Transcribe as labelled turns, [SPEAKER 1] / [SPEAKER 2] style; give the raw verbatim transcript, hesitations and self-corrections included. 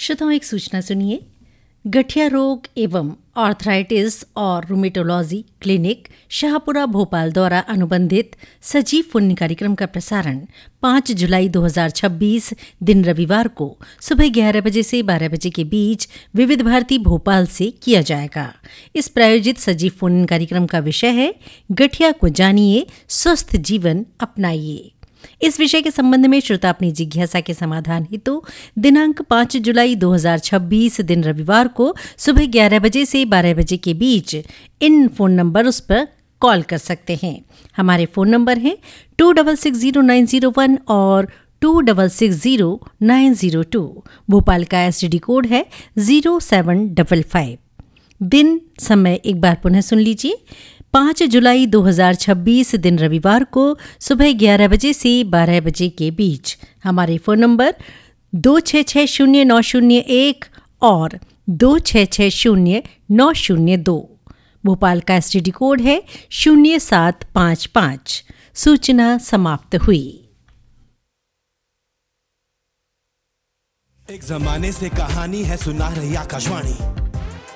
[SPEAKER 1] श्रोताओं, एक सूचना सुनिए। गठिया रोग एवं आर्थराइटिस और रूमेटोलॉजी क्लिनिक शाहपुरा भोपाल द्वारा अनुबंधित सजीव फोन कार्यक्रम का प्रसारण पाँच जुलाई दो हज़ार छब्बीस दिन रविवार को सुबह ग्यारह बजे से बारह बजे के बीच विविध भारती भोपाल से किया जाएगा। इस प्रायोजित सजीव फोन कार्यक्रम का विषय है गठिया को जानिए, स्वस्थ जीवन अपनाइए। इस विषय के संबंध में श्रोता अपनी जिज्ञासा के समाधान हेतु दिनांक पाँच जुलाई दो हज़ार छब्बीस दिन रविवार को सुबह ग्यारह बजे से बारह बजे के बीच इन फोन नंबर उस पर कॉल कर सकते हैं। हमारे फोन नंबर हैं to double six zero nine zero one और to double six zero nine zero to. Bhopal का एस टी डी कोड है जीरो सेवन डबल फाइव। दिन समय एक बार पुनः सुन लीजिए। पाँच जुलाई दो हज़ार छब्बीस दिन रविवार को सुबह ग्यारह बजे से बारह बजे के बीच। हमारे फ़ोन नंबर दो छः छः शून्य नौ शून्य एक और दो छः छः शून्य नौ शून्य दो। भोपाल का एस टी डी कोड है शून्य सात पाँच पाँच। सूचना समाप्त हुई।
[SPEAKER 2] एक जमाने से कहानी है सुना रही आकाशवाणी।